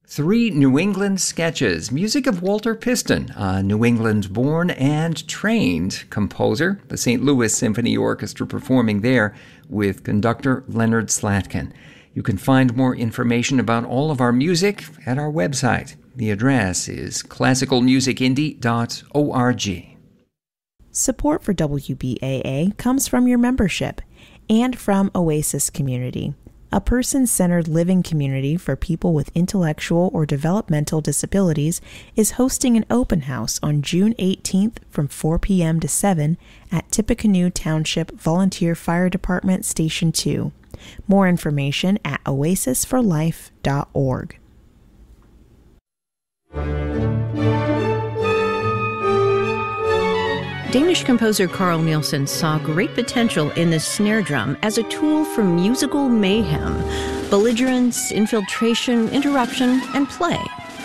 3 New England sketches, music of Walter Piston, a New England-born and trained composer, the St. Louis Symphony Orchestra performing there with conductor Leonard Slatkin. You can find more information about all of our music at our website. The address is classicalmusicindie.org. Support for WBAA comes from your membership and from Oasis Community, a person-centered living community for people with intellectual or developmental disabilities, is hosting an open house on June 18th from 4 p.m. to 7 at Tippecanoe Township Volunteer Fire Department Station 2. More information at oasisforlife.org. Danish composer Carl Nielsen saw great potential in the snare drum as a tool for musical mayhem, belligerence, infiltration, interruption, and play.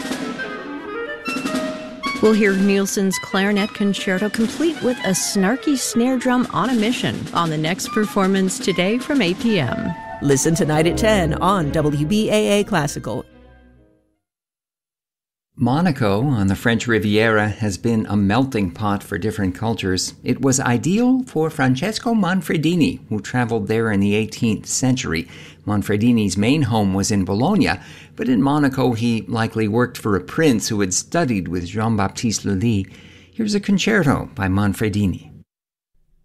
We'll hear Nielsen's clarinet concerto complete with a snarky snare drum on a mission on the next performance today from 8 p.m. Listen tonight at 10 on WBAA Classical. Monaco on the French Riviera has been a melting pot for different cultures. It was ideal for Francesco Manfredini, who traveled there in the 18th century. Manfredini's main home was in Bologna, but in Monaco he likely worked for a prince who had studied with Jean-Baptiste Lully. Here's a concerto by Manfredini.